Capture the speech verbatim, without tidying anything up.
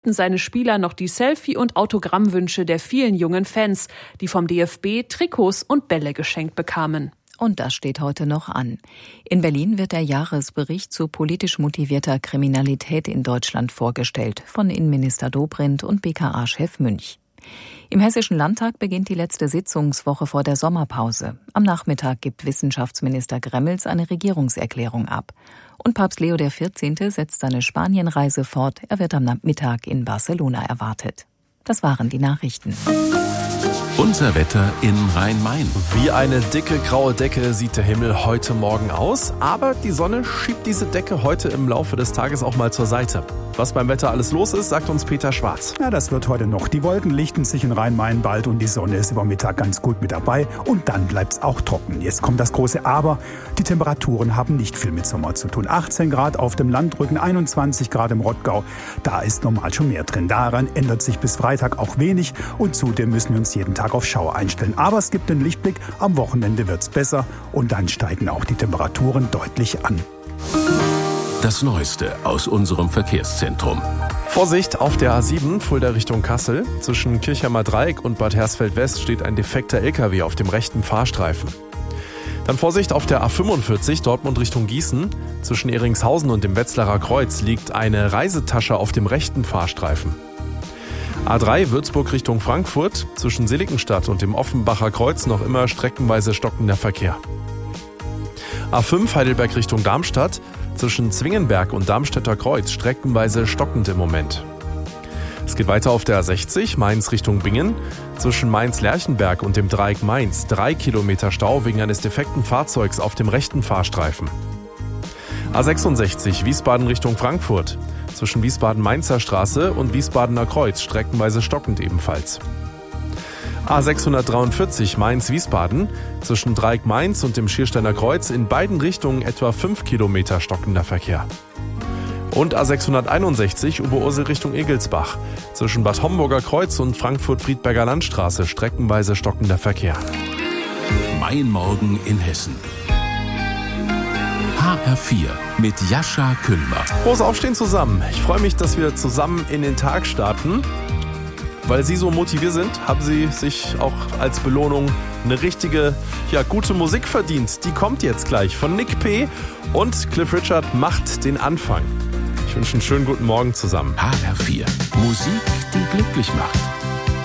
beliebten seine Spieler noch die Selfie- und Autogrammwünsche der vielen jungen Fans, die vom D F B Trikots und Bälle geschenkt bekamen. Und das steht heute noch an. In Berlin wird der Jahresbericht zu politisch motivierter Kriminalität in Deutschland vorgestellt von Innenminister Dobrindt und B K A-Chef Münch. Im Hessischen Landtag beginnt die letzte Sitzungswoche vor der Sommerpause. Am Nachmittag gibt Wissenschaftsminister Gremmels eine Regierungserklärung ab. Und Papst Leo der vierzehnte setzt seine Spanienreise fort. Er wird am Mittag in Barcelona erwartet. Das waren die Nachrichten. Unser Wetter in Rhein-Main. Wie eine dicke graue Decke sieht der Himmel heute Morgen aus, aber die Sonne schiebt diese Decke heute im Laufe des Tages auch mal zur Seite. Was beim Wetter alles los ist, sagt uns Peter Schwarz. Ja, das wird heute noch. Die Wolken lichten sich in Rhein-Main bald und die Sonne ist über Mittag ganz gut mit dabei. Und dann bleibt es auch trocken. Jetzt kommt das große Aber. Die Temperaturen haben nicht viel mit Sommer zu tun. achtzehn Grad auf dem Landrücken, einundzwanzig Grad im Rottgau. Da ist normal schon mehr drin. Daran ändert sich bis Freitag auch wenig. Und zudem müssen wir uns jeden Tag auf Schauer einstellen. Aber es gibt einen Lichtblick. Am Wochenende wird's besser. Und dann steigen auch die Temperaturen deutlich an. Das Neueste aus unserem Verkehrszentrum. Vorsicht auf der A sieben, Fulda Richtung Kassel. Zwischen Kirchheimer Dreieck und Bad Hersfeld West steht ein defekter L K W auf dem rechten Fahrstreifen. Dann Vorsicht auf der A fünfundvierzig, Dortmund Richtung Gießen. Zwischen Eringshausen und dem Wetzlarer Kreuz liegt eine Reisetasche auf dem rechten Fahrstreifen. A drei, Würzburg Richtung Frankfurt. Zwischen Seligenstadt und dem Offenbacher Kreuz noch immer streckenweise stockender Verkehr. A fünf, Heidelberg Richtung Darmstadt. Zwischen Zwingenberg und Darmstädter Kreuz streckenweise stockend im Moment. Es geht weiter auf der A sechzig, Mainz Richtung Bingen. Zwischen Mainz-Lerchenberg und dem Dreieck Mainz drei Kilometer Stau wegen eines defekten Fahrzeugs auf dem rechten Fahrstreifen. A sechsundsechzig, Wiesbaden Richtung Frankfurt. Zwischen Wiesbaden-Mainzer Straße und Wiesbadener Kreuz streckenweise stockend ebenfalls. A sechshundertdreiundvierzig Mainz-Wiesbaden, zwischen Dreieck Mainz und dem Schiersteiner Kreuz in beiden Richtungen etwa fünf Kilometer stockender Verkehr. Und A sechshunderteinundsechzig Oberursel Richtung Egelsbach, zwischen Bad Homburger Kreuz und Frankfurt-Friedberger Landstraße streckenweise stockender Verkehr. Mein Morgen in Hessen. H R vier mit Jascha Küllmer. Frohes Aufstehen zusammen. Ich freue mich, dass wir zusammen in den Tag starten. Weil Sie so motiviert sind, haben Sie sich auch als Belohnung eine richtige, ja, gute Musik verdient. Die kommt jetzt gleich von Nick P. und Cliff Richard macht den Anfang. Ich wünsche einen schönen guten Morgen zusammen. H R vier. Musik, die glücklich macht.